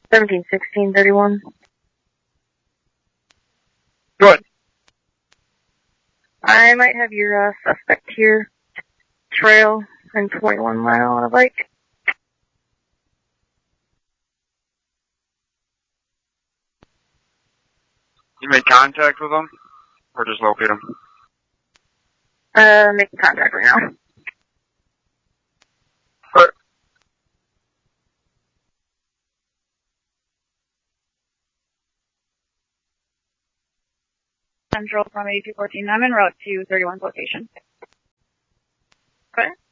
171631. Good. I might have your suspect here. Trail and 21 mile on a bike. You made contact with them? Or just locate them? Making contact right now. Good. Central from 8214. I'm en route to 31's location. Okay.